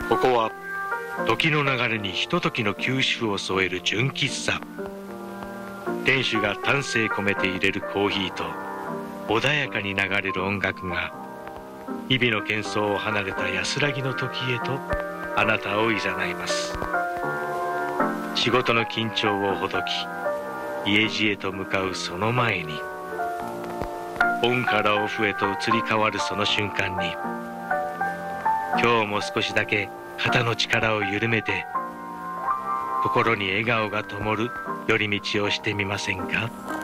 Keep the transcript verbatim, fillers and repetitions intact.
ここは時の流れにひとときの休止を添える純喫茶。店主が丹精込めて入れるコーヒーと穏やかに流れる音楽が日々の喧騒を離れた安らぎの時へとあなたを誘います。仕事の緊張をほどき家路へと向かうその前に、オンからオフへと移り変わるその瞬間に、今日も少しだけ肩の力を緩めて心に笑顔が灯る寄り道をしてみませんか。